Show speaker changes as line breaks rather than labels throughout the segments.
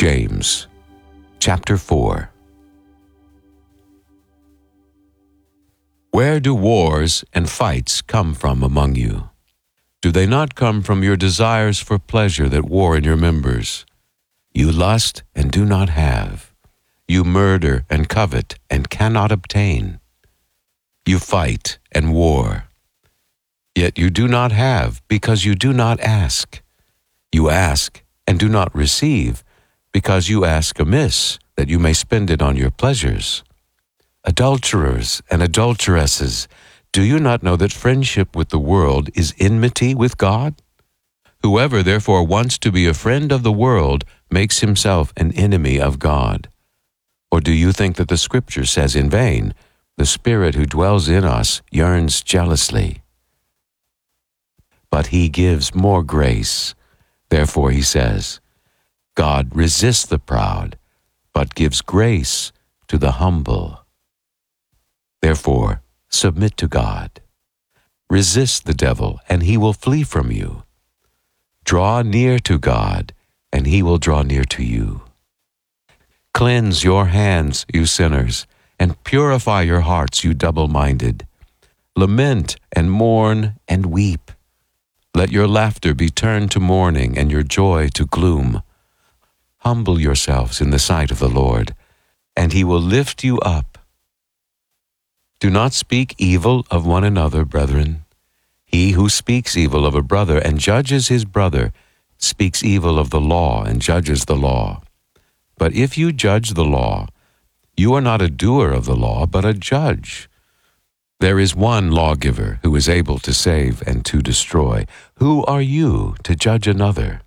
James, chapter 4. Where do wars and fights come from among you? Do they not come from your desires for pleasure that war in your members? You lust and do not have. You murder and covet and cannot obtain. You fight and war. Yet you do not have because you do not ask. You ask and do not receive because you ask amiss, that you may spend it on your pleasures. Adulterers and adulteresses, do you not know that friendship with the world is enmity with God? Whoever therefore wants to be a friend of the world makes himself an enemy of God. Or do you think that the Scripture says in vain, the Spirit who dwells in us yearns jealously? But he gives more grace. Therefore he says, God resists the proud, but gives grace to the humble. Therefore, submit to God. Resist the devil, and he will flee from you. Draw near to God, and he will draw near to you. Cleanse your hands, you sinners, and purify your hearts, you double-minded. Lament and mourn and weep. Let your laughter be turned to mourning and your joy to gloom. Humble yourselves in the sight of the Lord, and he will lift you up. Do not speak evil of one another, brethren. He who speaks evil of a brother and judges his brother speaks evil of the law and judges the law. But if you judge the law, you are not a doer of the law, but a judge. There is one lawgiver who is able to save and to destroy. Who are you to judge another?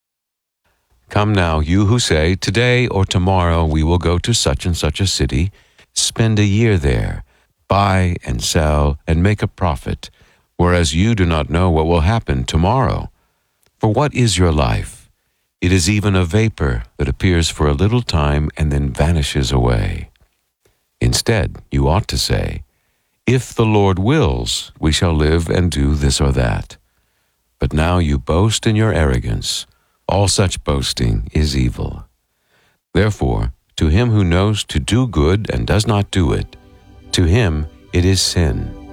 Come now, you who say, today or tomorrow we will go to such and such a city, spend a year there, buy and sell and make a profit, whereas you do not know what will happen tomorrow. For what is your life? It is even a vapor that appears for a little time and then vanishes away. Instead, you ought to say, if the Lord wills, we shall live and do this or that. But now you boast in your arrogance. All such boasting is evil. Therefore, to him who knows to do good and does not do it, to him it is sin.